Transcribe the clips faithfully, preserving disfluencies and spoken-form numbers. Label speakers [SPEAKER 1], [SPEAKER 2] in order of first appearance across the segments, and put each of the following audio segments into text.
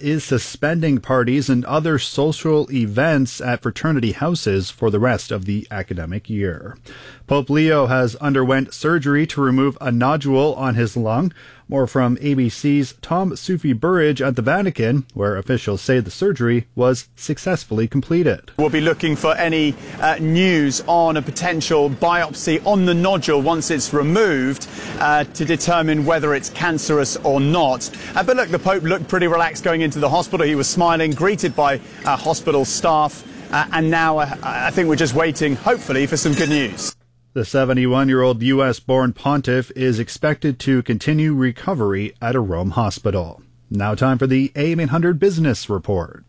[SPEAKER 1] is suspending parties and other social events at fraternity houses for the rest of the academic year. Pope Leo has underwent surgery to remove a nodule on his lung. More from A B C's Tom Sufi Burridge at the Vatican, where officials say the surgery was successfully completed.
[SPEAKER 2] We'll be looking for any uh, news on a potential biopsy on the nodule once it's removed uh, to determine whether it's cancerous or not. Uh, but look, the Pope looked pretty relaxed going into the hospital. He was smiling, greeted by uh, hospital staff, uh, and now uh, I think we're just waiting, hopefully, for some good news.
[SPEAKER 1] The seventy-one-year-old U S-born pontiff is expected to continue recovery at a Rome hospital. Now time for the A M eight hundred Business Report.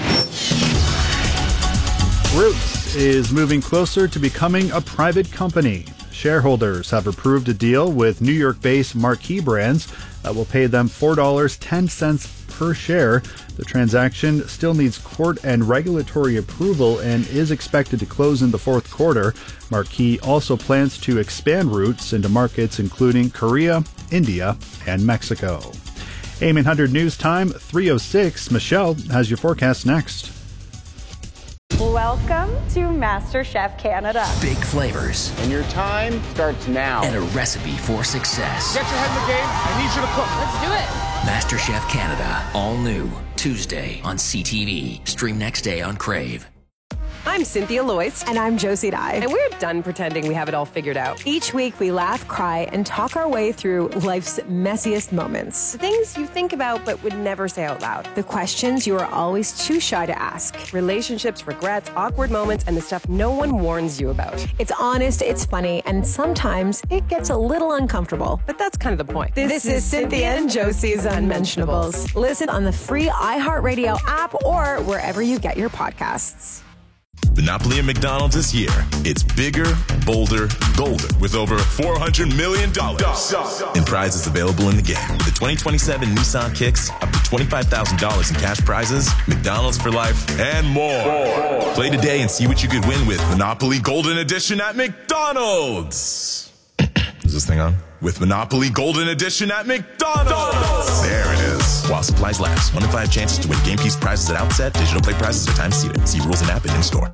[SPEAKER 1] Roots is moving closer to becoming a private company. Shareholders have approved a deal with New York-based Marquee Brands that will pay them four dollars and ten cents per share. The transaction still needs court and regulatory approval and is expected to close in the fourth quarter. Marquee also plans to expand Roots into markets including Korea, India, and Mexico. A M eight hundred News Time, three oh six. Michelle has your forecast next.
[SPEAKER 3] Welcome to MasterChef Canada.
[SPEAKER 4] Big flavors.
[SPEAKER 5] And your time starts now.
[SPEAKER 4] And a recipe for success.
[SPEAKER 5] Get your head in the game. I need you to cook.
[SPEAKER 3] Let's do it.
[SPEAKER 4] MasterChef Canada. All new. Tuesday on C T V. Stream next day on Crave.
[SPEAKER 6] I'm Cynthia Loyce.
[SPEAKER 7] And I'm Josie Dye.
[SPEAKER 6] And we're done pretending we have it all figured out.
[SPEAKER 7] Each week we laugh, cry, and talk our way through life's messiest moments.
[SPEAKER 6] The things you think about but would never say out loud.
[SPEAKER 7] The questions you are always too shy to ask.
[SPEAKER 6] Relationships, regrets, awkward moments, and the stuff no one warns you about.
[SPEAKER 7] It's honest, it's funny, and sometimes it gets a little uncomfortable.
[SPEAKER 6] But that's kind of the point.
[SPEAKER 7] This, this is Cynthia and Josie's Unmentionables. Listen on the free iHeartRadio app or wherever you get your podcasts.
[SPEAKER 8] Monopoly at McDonald's is here. It's bigger, bolder, golder with over four hundred million dollars in prizes available in the game. With the twenty twenty-seven Nissan Kicks, up to twenty-five thousand dollars in cash prizes, McDonald's for life, and more. more. Play today and see what you could win with Monopoly Golden Edition at McDonald's. Is this thing on? With Monopoly Golden Edition at McDonald's. There it is. While supplies last. One in five chances to win game piece prizes at outset. Digital play prizes are time seated. See rules and app and in-store.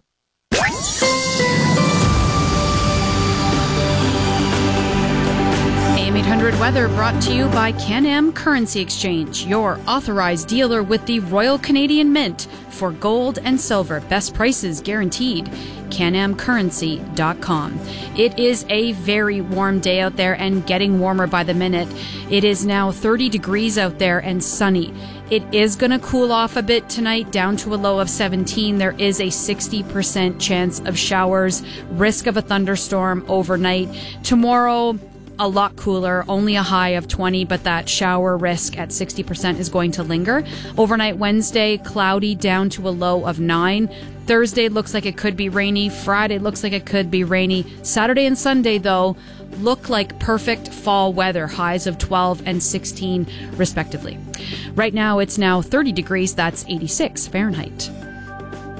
[SPEAKER 9] A M eight hundred Weather brought to you by Can-Am Currency Exchange, your authorized dealer with the Royal Canadian Mint for gold and silver. Best prices guaranteed. can am currency dot com. It is a very warm day out there and getting warmer by the minute. It is now thirty degrees out there and sunny. It is going to cool off a bit tonight, down to a low of seventeen. There is a sixty percent chance of showers, risk of a thunderstorm overnight. Tomorrow, a lot cooler, only a high of twenty, but that shower risk at sixty percent is going to linger. Overnight Wednesday, cloudy, down to a low of nine. Thursday looks like it could be rainy. Friday looks like it could be rainy. Saturday and Sunday, though, look like perfect fall weather, highs of twelve and sixteen respectively. Right now, it's now thirty degrees. That's eighty-six Fahrenheit.